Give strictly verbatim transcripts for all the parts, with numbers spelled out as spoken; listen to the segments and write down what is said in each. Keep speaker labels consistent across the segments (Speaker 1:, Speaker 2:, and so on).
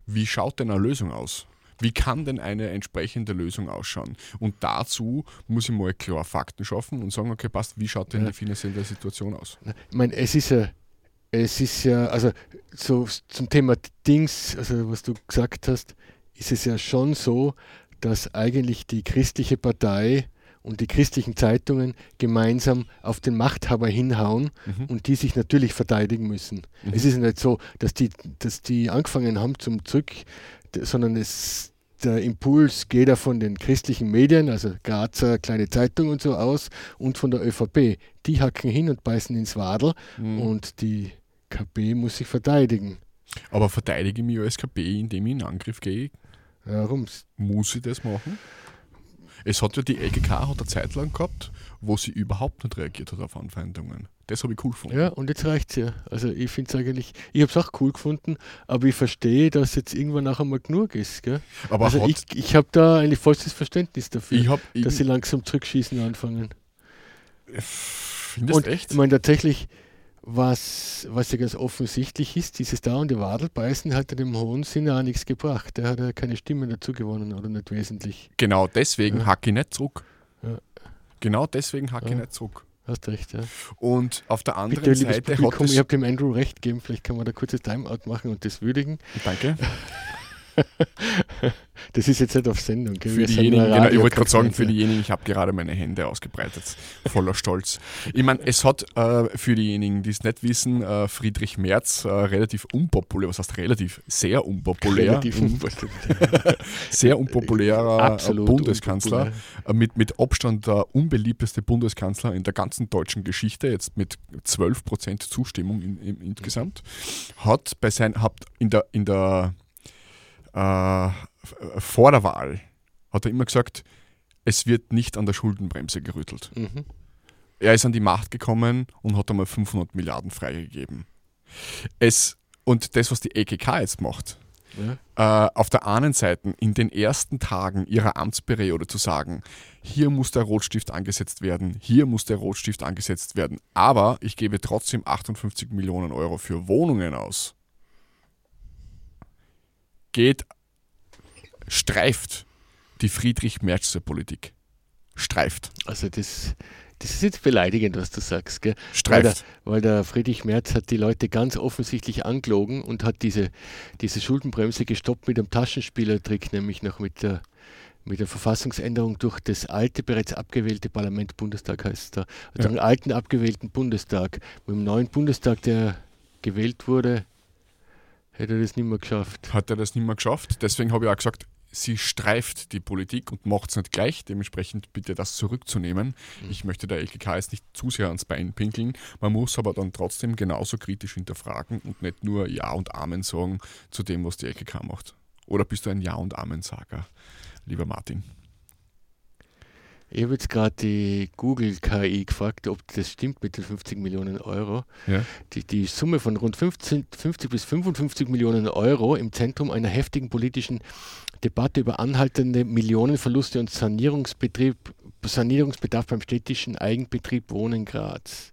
Speaker 1: wie schaut denn eine Lösung aus? Wie kann denn eine entsprechende Lösung ausschauen? Und dazu muss ich mal klar Fakten schaffen und sagen, okay, passt, wie schaut denn
Speaker 2: Ja.
Speaker 1: die finanzielle Situation aus?
Speaker 2: Ich meine, es ist ja, es ist ja, also so zum Thema Dings, also was du gesagt hast, ist es ja schon so, dass eigentlich die christliche Partei und die christlichen Zeitungen gemeinsam auf den Machthaber hinhauen
Speaker 1: Mhm.
Speaker 2: und die sich natürlich verteidigen müssen.
Speaker 1: Mhm.
Speaker 2: Es ist ja nicht so, dass die, dass die angefangen haben zum Zurück, d- sondern es, der Impuls geht ja von den christlichen Medien, also Grazer Kleine Zeitung und so aus, und von der ÖVP. Die hacken hin und beißen ins Wadel
Speaker 1: Mhm.
Speaker 2: und die K P muss sich verteidigen.
Speaker 1: Aber verteidige ich mich als K P, indem ich in Angriff gehe?
Speaker 2: Warum?
Speaker 1: Muss ich das machen? Es hat ja die L G K hat eine Zeit lang gehabt, wo sie überhaupt nicht reagiert hat auf Anfeindungen. Das habe ich cool gefunden.
Speaker 2: Ja, und jetzt reicht es ja. Also ich finde es eigentlich, ich habe es auch cool gefunden, aber ich verstehe, dass jetzt irgendwann nachher mal genug ist. Gell?
Speaker 1: Aber
Speaker 2: Also
Speaker 1: hat,
Speaker 2: ich, ich habe da eigentlich vollstes Verständnis dafür,
Speaker 1: ich habe
Speaker 2: dass sie langsam zurückschießen anfangen.
Speaker 1: Findest
Speaker 2: Und
Speaker 1: du echt?
Speaker 2: ich meine tatsächlich, was, was ja ganz offensichtlich ist, dieses dauernde Wadelbeißen hat ja dem Hohen Sinne auch nichts gebracht. Der hat ja keine Stimme dazu gewonnen oder nicht wesentlich.
Speaker 1: Genau deswegen
Speaker 2: Ja.
Speaker 1: hacke ich nicht zurück.
Speaker 2: Ja.
Speaker 1: Genau deswegen hacke ich
Speaker 2: Ja.
Speaker 1: nicht zurück.
Speaker 2: Hast recht, ja.
Speaker 1: Und auf der anderen
Speaker 2: Bitte, liebes
Speaker 1: Seite hat
Speaker 2: Publikum,
Speaker 1: es...
Speaker 2: ich habe dem Andrew recht gegeben, vielleicht kann man da kurzes Timeout machen und das würdigen.
Speaker 1: Danke.
Speaker 2: Das ist jetzt nicht auf Sendung. Gell?
Speaker 1: Für
Speaker 2: Wir sind
Speaker 1: diejenigen,
Speaker 2: nur
Speaker 1: genau, ich wollte gerade sagen,
Speaker 2: Radio-Konferenz,
Speaker 1: für
Speaker 2: ja.
Speaker 1: diejenigen, ich habe gerade meine Hände ausgebreitet, voller Stolz. Ich meine, es hat äh, für diejenigen, die es nicht wissen, äh, Friedrich Merz äh, relativ unpopulär, was heißt relativ, sehr unpopulär,
Speaker 2: Relativ
Speaker 1: un-
Speaker 2: unpopulär.
Speaker 1: sehr unpopulärer
Speaker 2: Absolut
Speaker 1: Bundeskanzler,
Speaker 2: unpopulär.
Speaker 1: äh, mit, mit Abstand der unbeliebteste Bundeskanzler in der ganzen deutschen Geschichte, jetzt mit zwölf Prozent Zustimmung in, in, insgesamt, hat bei sein, hat in der, in der äh, vor der Wahl hat er immer gesagt, es wird nicht an der Schuldenbremse gerüttelt.
Speaker 2: Mhm.
Speaker 1: Er ist an die Macht gekommen und hat einmal fünfhundert Milliarden freigegeben. Es, und das, was die L G K jetzt macht,
Speaker 2: Ja.
Speaker 1: äh, auf der einen Seite in den ersten Tagen ihrer Amtsperiode zu sagen, hier muss der Rotstift angesetzt werden, hier muss der Rotstift angesetzt werden, aber ich gebe trotzdem achtundfünfzig Millionen Euro für Wohnungen aus, geht, streift die Friedrich-Merz-Politik. Streift.
Speaker 2: Also das, das ist jetzt beleidigend, was du sagst. Gell? Weil,
Speaker 1: Streift.
Speaker 2: der, weil der Friedrich Merz hat die Leute ganz offensichtlich angelogen und hat diese, diese Schuldenbremse gestoppt mit einem Taschenspielertrick, nämlich noch mit der, mit der Verfassungsänderung durch das alte, bereits abgewählte Parlament, Bundestag heißt es da, also
Speaker 1: Ja.
Speaker 2: den alten abgewählten Bundestag. Mit dem neuen Bundestag, der gewählt wurde, hätte er das nicht mehr geschafft.
Speaker 1: Hat er das nicht mehr geschafft. Deswegen habe ich auch gesagt, sie streift die Politik und macht es nicht gleich. Dementsprechend bitte das zurückzunehmen.
Speaker 2: Mhm.
Speaker 1: Ich möchte der L G K jetzt nicht zu sehr ans Bein pinkeln. Man muss aber dann trotzdem genauso kritisch hinterfragen und nicht nur Ja und Amen sagen zu dem, was die L G K macht. Oder bist du ein Ja und Amen-Sager, lieber Martin?
Speaker 2: Ich habe jetzt gerade die Google-K I gefragt, ob das stimmt mit den fünfzig Millionen Euro.
Speaker 1: Ja.
Speaker 2: Die, die Summe von rund fünfzig, fünfzig bis fünfundfünfzig Millionen Euro im Zentrum einer heftigen politischen Debatte über anhaltende Millionenverluste und Sanierungsbetrieb, Sanierungsbedarf beim städtischen Eigenbetrieb Wohnen Graz.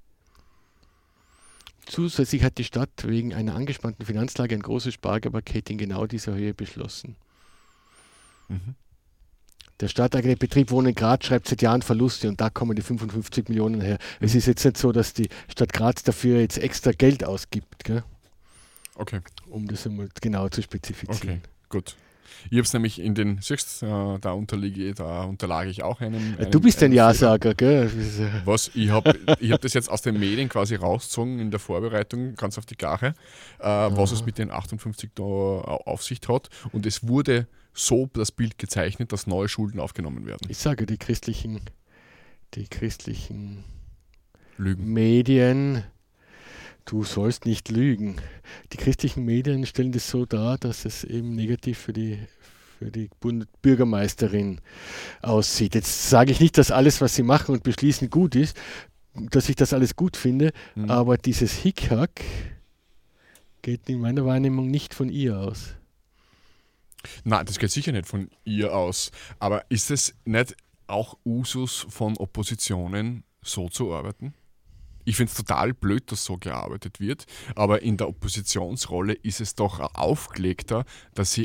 Speaker 2: Zusätzlich hat die Stadt wegen einer angespannten Finanzlage ein großes Sparpaket in genau dieser Höhe beschlossen.
Speaker 1: Mhm.
Speaker 2: Der stadteigene Betrieb Wohnen Graz schreibt seit Jahren Verluste und da kommen die fünfundfünfzig Millionen her. Es ist jetzt nicht so, dass die Stadt Graz dafür jetzt extra Geld ausgibt, gell?
Speaker 1: Okay,
Speaker 2: Um das einmal genau zu spezifizieren.
Speaker 1: okay, gut. Ich habe es nämlich in den, siehst äh, da unterliege da unterlage ich auch einem.
Speaker 2: Ja,
Speaker 1: einem
Speaker 2: du bist ein
Speaker 1: einem Fehler.
Speaker 2: Ja-Sager, gell?
Speaker 1: Was? Ich habe ich hab das jetzt aus den Medien quasi rausgezogen in der Vorbereitung, ganz auf die Gache, äh, was es mit den achtundfünfzig da auf sich hat. Und es wurde so das Bild gezeichnet, dass neue Schulden aufgenommen werden.
Speaker 2: Ich sage, die christlichen, die christlichen
Speaker 1: Lügen.
Speaker 2: Medien, du sollst nicht lügen. Die christlichen Medien stellen das so dar, dass es eben negativ für die, für die Bund- Bürgermeisterin aussieht. Jetzt sage ich nicht, dass alles, was sie machen und beschließen, gut ist, dass ich das alles gut finde,
Speaker 1: Mhm.
Speaker 2: aber dieses Hickhack geht in meiner Wahrnehmung nicht von ihr aus.
Speaker 1: Nein, das geht sicher nicht von ihr aus. Aber ist es nicht auch Usus von Oppositionen, so zu arbeiten? Ich finde es total blöd, dass so gearbeitet wird, aber in der Oppositionsrolle ist es doch aufgelegter, dass sie